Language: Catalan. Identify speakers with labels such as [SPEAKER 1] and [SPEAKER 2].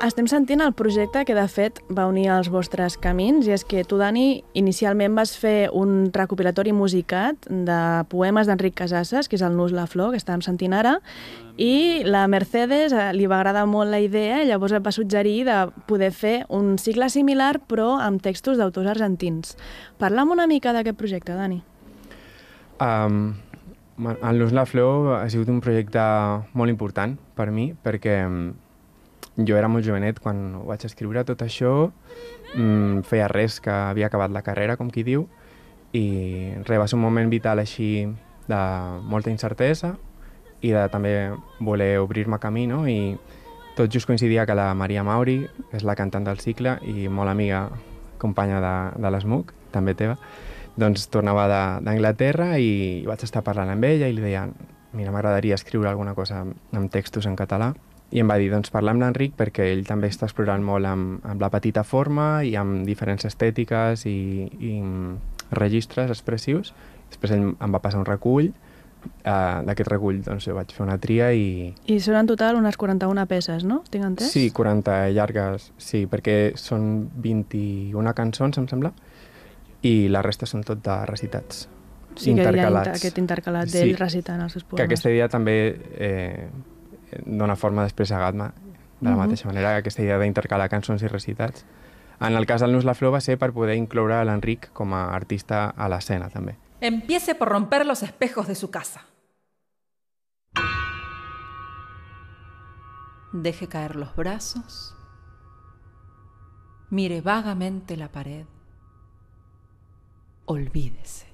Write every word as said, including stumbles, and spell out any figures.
[SPEAKER 1] Estem sentint el projecte que de fet va unir els vostres camins, i és que tu, Dani, inicialment vas fer un recopilatori musicat de poemes d'Enric Casasses, que és el Nus la Flor, que estàvem sentint ara, i la Mercedes li va agradar molt la idea i llavors et va suggerir de poder fer un cicle similar però amb textos d'autors argentins. Parla'm una mica d'aquest projecte, Dani.
[SPEAKER 2] Um, el Nus la Flor ha sigut un projecte molt important per mi, perquè jo era molt jovenet quan ho vaig escriure tot això, mmm, feia res que havia acabat la carrera, com qui diu, i res, va ser un moment vital així de molta incertesa i de també voler obrir-me camí, no? I tot just coincidia que la Maria Mauri, que és la cantant del cicle i molt amiga, companya de, de l'Smook, també teva, doncs tornava d'Anglaterra i vaig estar parlant amb ella i li deia, mira, m'agradaria escriure alguna cosa amb textos en català. I em va dir, doncs parla amb l'Enric perquè ell també està explorant molt amb, amb la petita forma i amb diferents estètiques i, i registres expressius. Després ell em va passar un recull, uh, d'aquest recull doncs jo vaig fer una tria i...
[SPEAKER 1] I són en total unes quaranta-una peces, no? Tinc entès?
[SPEAKER 2] Sí, quaranta llargues, sí, perquè són vint-i-una cançons, em sembla, i la resta són tot de recitats.
[SPEAKER 1] Sí, intercalats. Que hi ha aquest intercalat d'ell sí, recitant els seus poemes.
[SPEAKER 2] Que aquesta idea també... Eh, dona forma després a Gatma, de la mateixa uh-huh. manera que aquesta idea d'intercalar cançons i recitats. En el cas del Nus la Flor va ser per poder incloure l'Enric com a artista a l'escena, també.
[SPEAKER 3] Empiece por romper los espejos de su casa. Deje caer los brazos. Mire vagamente la pared. Olvídese.